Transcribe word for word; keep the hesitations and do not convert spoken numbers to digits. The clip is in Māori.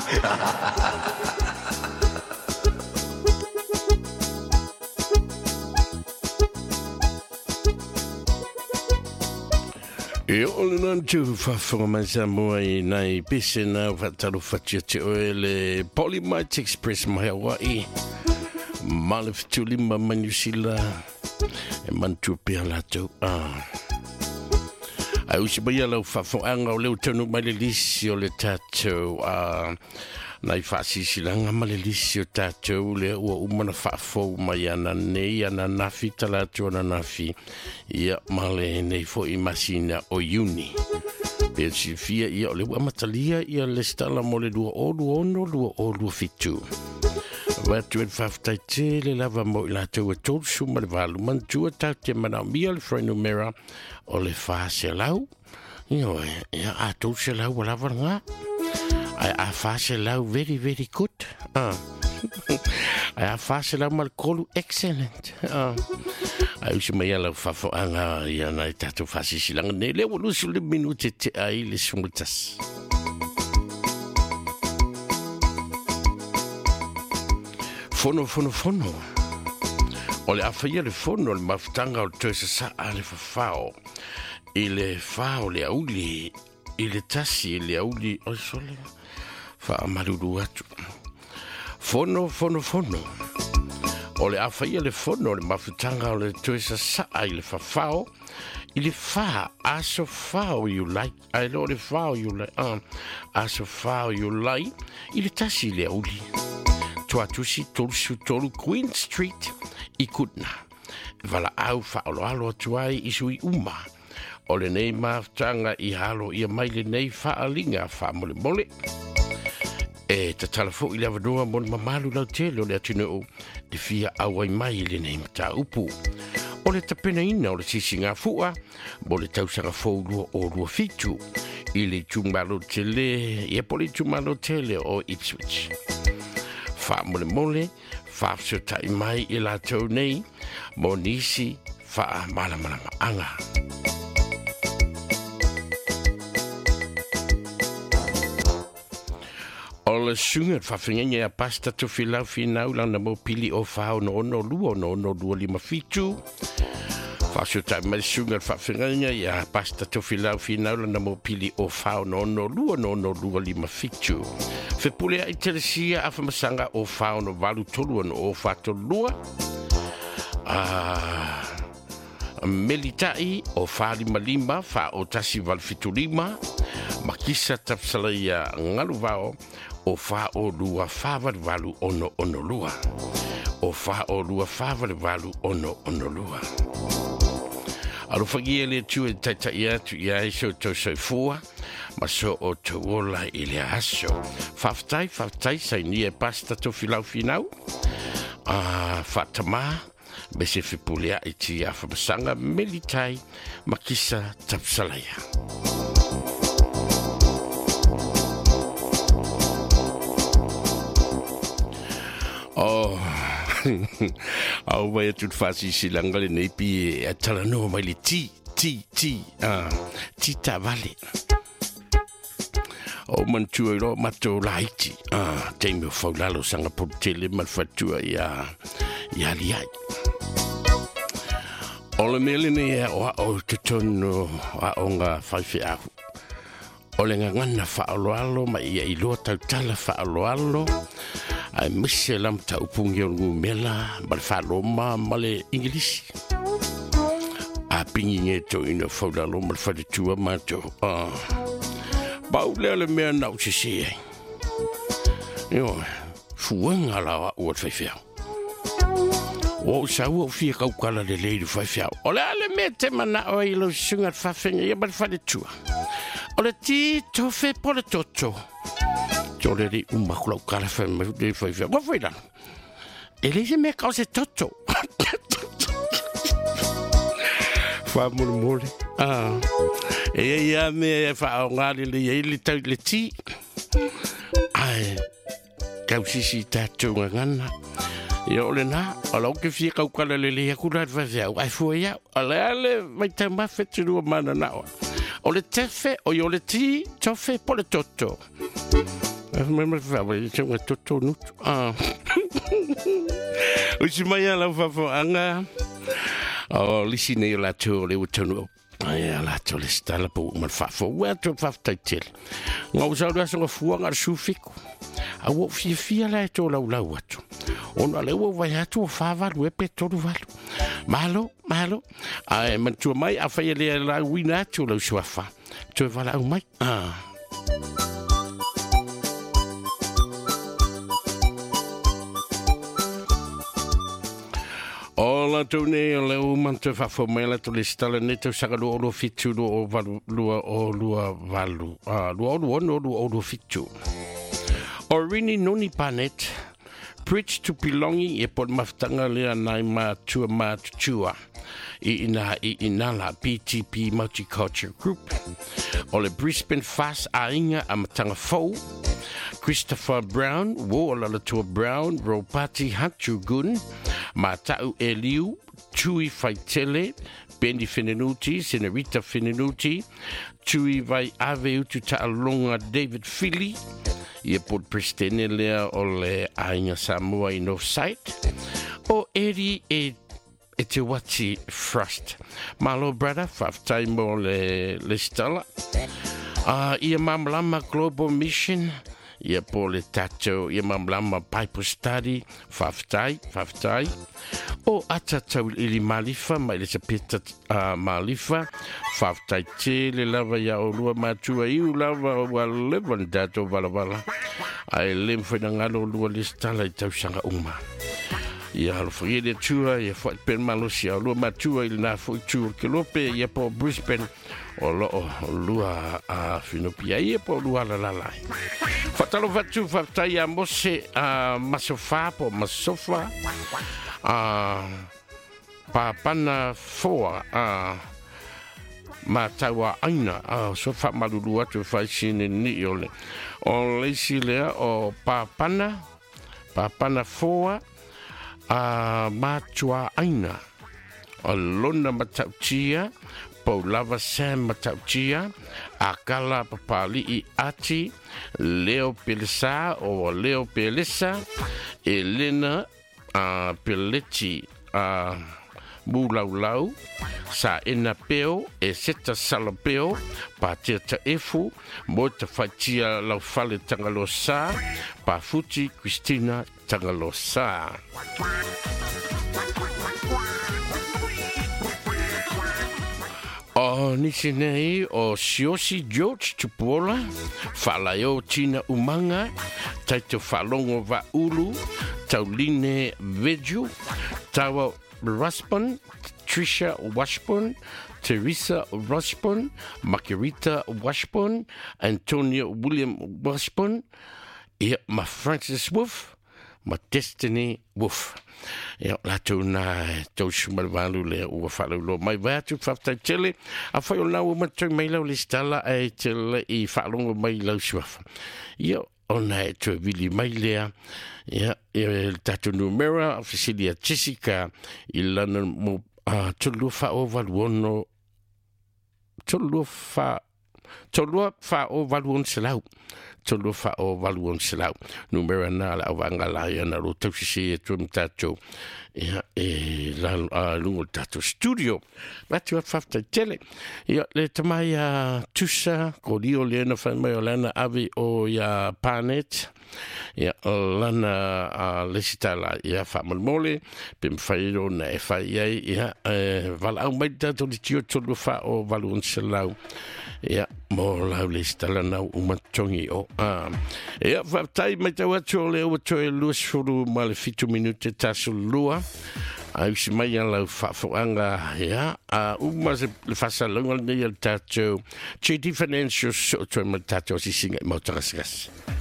E ole nan tu whawhunga mai Samoa i nei pese na whataru whatia te oe le Polymite Express mai Hawaii. Male fitu lima manusila e mantu pia lato. Ah. Ai usi mai alau whawhunga o leo tonu mai le lisi o le tatou. Ah. Nai whaasisilanga ma le lisi o tatou le ua umana whaafou mai ana nei ana nafi talatu ana nafi ia male nei fo i masina o uni pe sifia ia le ua matalia ia le stala mo le dua o dua ono dua o dua fitu watu en whaftai te le lava mo i latou e tolu suma le valu mantua tau te mana mia le frenu mera o le wha se lau ia ia a tolu se lau o lava nga I a fase lau very very good. Ah. I a fase lau malkolu excellent. Ah. I usi mai ala fafo anga ia na tatu fase silang ne le wolu sule minute te ai le sumutas. Fono fono fono. Ole afaia le fono le mafutanga o toisa sa ale fafao. Ile fao le auli. Ile tasi le auli o sole. Fa amaruru atu. Fono, fono, fono. O le awhaia le fono, le mafutanga o le tuesa saa i le fafao. I le fa, aso fao you like. Ai lo le fao you like. Um, aso fao you like. I le tasi le auli. Tuatusi tolusu tolu Queen Street i Kutna. Vala au faolo alo atuai isui uma. O le nei mafutanga i halo ia mai le nei faalinga fa mole mole. E ta talafo i lava doa mon mamalu lau tele o le atino e fia awai mai le nei mata upu. O le tapena ina o le sisi ngā fua, mo le tausanga fōrua o rua fitu, i le tumalo tele, i e poli tumalo tele o Ipswich. Fa mole mole, fa fsio tai mai i la tau nei, mo nisi fa mala mala maanga. O le sunga whawhingenga a pasta to whilau whinau lana mo pili o whao no ono lua no ono lua lima fitu. Whasio tai mai sunga whawhingenga i a pasta to whilau whinau lana mo pili o whao no ono lua no ono lua lima fitu. Whepulea i telesia a whamasanga o whao no walu tolu no o whato lua. Ah, Melitai o whalima lima wha o tasi walfitu lima. Makisa tapsala ia ngalu vao. O fa o lua fava valu ono ono lua. O fa o lua fava valu ono ono lua. Alu fagia le tu e taita ia tu ia iso to soifua. Ma so o to ola ile aso. Faftai, faftai sai ni e pasta to filau finau. Ah, fatama. Bese fipulea iti a famasanga melitai. Makisa tapsalaya. Oh, au vai tu fasi silanga le nepi e talano mai le ti ti ti ah ti ta vale. O mantua ro mato laiti ah te me faulalo sanga por tele malfatua ya ya liai. O le melene o o tutono a onga faife a. O le ngana fa alo mai ia ilo tau tala fa alo. Ai misse lam ta upungi o mela mal fa loma male English. A pingi to ina fola lo mal fa tua mato. Ah. Baule le me na u se. Yo, fuanga la o fe fe. O sa o fi ka kala le le fe fe. O le le mete mana o ilo sunga fa fenga ia mal fa tua. O le ti to fe po le toto. Jole di un maclo cara fe me de foi fe. Go foi lá. Ele se me causa toto. Fa murmure. Ah. E ia me fa ngari le ele ta le ti. Ai. Causi si tato ngana. Yo le na, ala ke fi ka kala le le ku ra fa fa. Ai foi ya. Ala le vai ta ma fe tu mana na. O le tefe o yo le ti, tofe po le toto. Remember family to what to to ah. Usimaya la fa fa anga. Oh, lisine la to le utano. Ai la to le stala po mal fa fo wa to fa tatil. Ngau sa da so fuanga sufiku. A wo fi fi la to la la watu. Ona le wo vai atu fa va lu pe to lu valu. Malo, malo. Ai man tu mai a fa le la wina to lo swafa. Tu va la mai. Ah. Ola tone o leo mante fa fo mela to le stala neto saka lo lo fitu lo o valu lua o lua valu. Ah, lua o lua no lua o lo fitu. Orini noni panet. Preach to belonging e por maftanga lea nai ma tua ma tua i ina i inala P T P Multicultural Group o le Brisbane Fast a inga a matanga fau Christopher Brown wo o la tua Brown Ropati Hatchugun ma tau e liu Tui Faitele Bendy Finenuti Senorita Finenuti Tui vai ave utu ta alonga David Philly ia pod prestene lea o le ainga Samoa i Northside o eri e e te wati Frost malo brother five time o le le stala uh, ia mamlama Global Mission ia po le tato ia mamlama Bible Study five time five time o ata tau ili malifa mai le sapita uh, malifa five time te le lava ia o lua matua iu lava wa levan dato vala vala ai lem foi na ngalo lua le stala i tau sanga uma ia halo foi le tua ia foi pen malosia lua matua il na foi tua ke lope ia po Brisbane o lo o lua a finopia ia po lua la la la fatalo fatu fatai a mose a masofa po masofa a pa pana foa a ma tawa aina a so fa malulu atu fa sine ni ole o le sile o pa pana pa pana foa a ma tua aina o lona matautia po lava sam matautia a kala papali i ati leo pelesa o leo pelesa Elena a peleti a mulaulau sa ena peo e seta salapeo pa te ta efu mo te fatia lau fale tangalosa pa futi Christina tangalosa. O nisi nei o Siosi George Tupola Falao Tina Umanga Taito Falongo Va Ulu Tauline Veju Tawa Raspon Trisha Washburn Teresa Washburn Margarita Washburn Antonio William Washburn ia ma Francis Wolf ma Destiny Wolf. Ia la tu na tu sumalvalu le o falu lo mai va tu fafta tele a foi o lau ma tu mai lo listala e tele i falu mai lo swaf. Ia ona e tu vili mai le ia il tatu numero officialia Jessica il lana mo tu lo fa over one tu lo fa tu lo fa over one selau tolo fa o valuon selau numero na la vanga la ya na ro tsi e tum tato e e la lungo tato studio ma tu fa tele io le tamaia tusa ko dio le na fa mai lana ave o ya panet ya lana a lesitala ya fa mole pim fairo na e fa ya val au mai tato di tolo fa o valuon selau ia mo la listala na uma tongi o ah ia fa tai mai te wacho le o to e lus furu mal fitu minute tasu lua ai si mai la fa foanga ia a uma se fa salonga ne il tato ci differencio so to il tato si singa mo trasgas